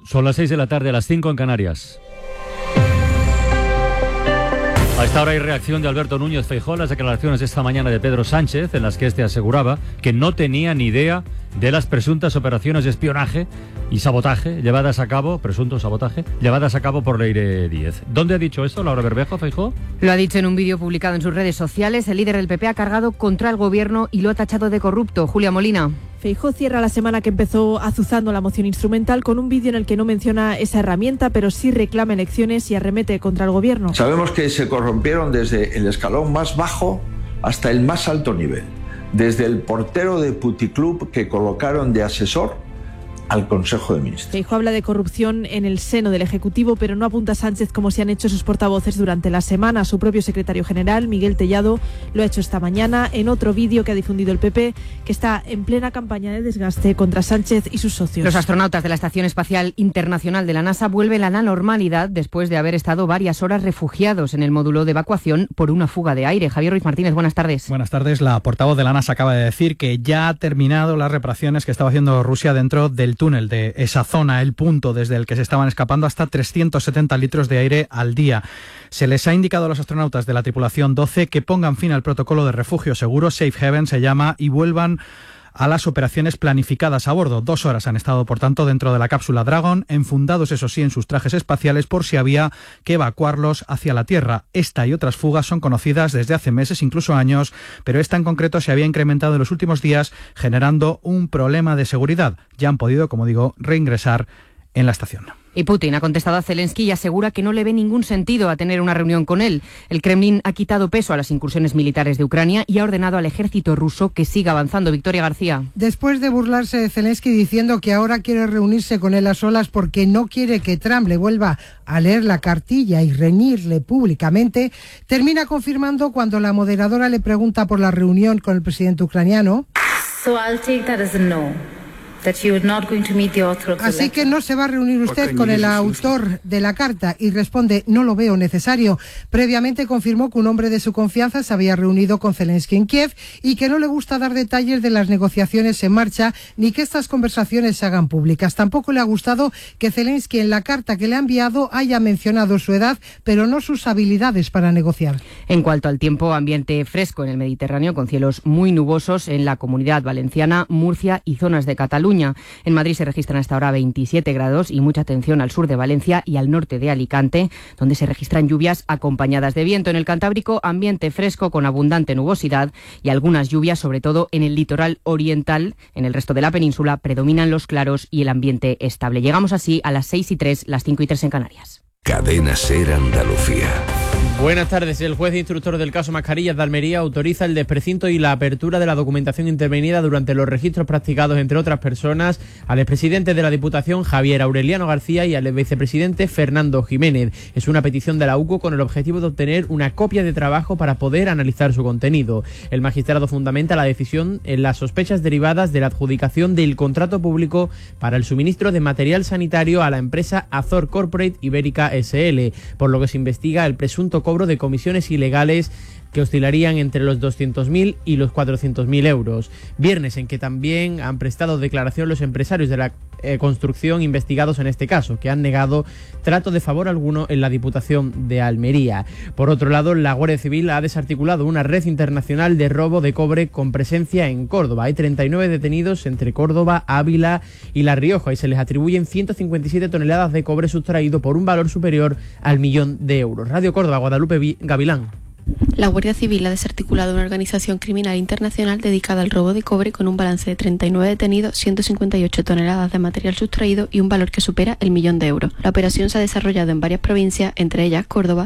Son las 6 de la tarde, las 5 en Canarias. A esta hora hay reacción de Alberto Núñez Feijóo a las declaraciones de esta mañana de Pedro Sánchez, en las que este aseguraba que no tenía ni idea de las presuntas operaciones de espionaje y sabotaje llevadas a cabo, presunto sabotaje, llevadas a cabo por Leire Díez. ¿Dónde ha dicho esto Laura Bermejo, Feijóo? Lo ha dicho en un vídeo publicado en sus redes sociales. El líder del PP ha cargado contra el gobierno y lo ha tachado de corrupto. Julia Molina. Feijóo cierra la semana que empezó azuzando la moción instrumental con un vídeo en el que no menciona esa herramienta, pero sí reclama elecciones y arremete contra el gobierno. Sabemos que se corrompieron desde el escalón más bajo hasta el más alto nivel. Desde el portero de puticlub que colocaron de asesor al Consejo de Ministros. Feijóo habla de corrupción en el seno del Ejecutivo, pero no apunta a Sánchez como se han hecho sus portavoces durante la semana. Su propio secretario general, Miguel Tellado, lo ha hecho esta mañana en otro vídeo que ha difundido el PP, que está en plena campaña de desgaste contra Sánchez y sus socios. Los astronautas de la Estación Espacial Internacional de la NASA vuelven a la normalidad después de haber estado varias horas refugiados en el módulo de evacuación por una fuga de aire. Javier Ruiz Martínez, buenas tardes. Buenas tardes. La portavoz de la NASA acaba de decir que ya ha terminado las reparaciones que estaba haciendo Rusia dentro del túnel de esa zona, el punto desde el que se estaban escapando hasta 370 litros de aire al día. Se les ha indicado a los astronautas de la tripulación 12 que pongan fin al protocolo de refugio seguro, Safe Haven se llama, y vuelvan a las operaciones planificadas a bordo. 2 horas han estado, por tanto, dentro de la cápsula Dragon, enfundados, eso sí, en sus trajes espaciales por si había que evacuarlos hacia la Tierra. Esta y otras fugas son conocidas desde hace meses, incluso años, pero esta en concreto se había incrementado en los últimos días, generando un problema de seguridad. Ya han podido, como digo, reingresar en la estación. Y Putin ha contestado a Zelensky y asegura que no le ve ningún sentido a tener una reunión con él. El Kremlin ha quitado peso a las incursiones militares de Ucrania y ha ordenado al ejército ruso que siga avanzando. Victoria García. Después de burlarse de Zelensky diciendo que ahora quiere reunirse con él a solas porque no quiere que Trump le vuelva a leer la cartilla y reñirle públicamente, termina confirmando cuando la moderadora le pregunta por la reunión con el presidente ucraniano. So I'll take that as a no. Así que no se va a reunir usted con el autor de la carta, y responde: no lo veo necesario. Previamente confirmó que un hombre de su confianza se había reunido con Zelensky en Kiev y que no le gusta dar detalles de las negociaciones en marcha ni que estas conversaciones se hagan públicas. Tampoco le ha gustado que Zelensky en la carta que le ha enviado haya mencionado su edad, pero no sus habilidades para negociar. En cuanto al tiempo, ambiente fresco en el Mediterráneo con cielos muy nubosos en la Comunidad Valenciana, Murcia y zonas de Cataluña. En Madrid se registran hasta ahora 27 grados y mucha atención al sur de Valencia y al norte de Alicante, donde se registran lluvias acompañadas de viento. En el Cantábrico, ambiente fresco con abundante nubosidad y algunas lluvias, sobre todo en el litoral oriental. En el resto de la península predominan los claros y el ambiente estable. Llegamos así a las 6:03, las 5:03 en Canarias. Cadena SER Andalucía. Buenas tardes. El juez instructor del caso Mascarillas de Almería autoriza el desprecinto y la apertura de la documentación intervenida durante los registros practicados, entre otras personas, al expresidente de la Diputación, Javier Aureliano García, y al vicepresidente, Fernando Jiménez. Es una petición de la UCO con el objetivo de obtener una copia de trabajo para poder analizar su contenido. El magistrado fundamenta la decisión en las sospechas derivadas de la adjudicación del contrato público para el suministro de material sanitario a la empresa Azor Corporate Ibérica SL, por lo que se investiga el presunto cobro de comisiones ilegales que oscilarían entre los 200.000 y los 400.000 euros. Viernes en que también han prestado declaración los empresarios de la construcción investigados en este caso, que han negado trato de favor alguno en la Diputación de Almería. Por otro lado, la Guardia Civil ha desarticulado una red internacional de robo de cobre con presencia en Córdoba. Hay 39 detenidos entre Córdoba, Ávila y La Rioja y se les atribuyen 157 toneladas de cobre sustraído por un valor superior al 1.000.000 de euros. Radio Córdoba, Guadalupe Gavilán. La Guardia Civil ha desarticulado una organización criminal internacional dedicada al robo de cobre con un balance de 39 detenidos, 158 toneladas de material sustraído y un valor que supera el 1.000.000 de euros. La operación se ha desarrollado en varias provincias, entre ellas Córdoba,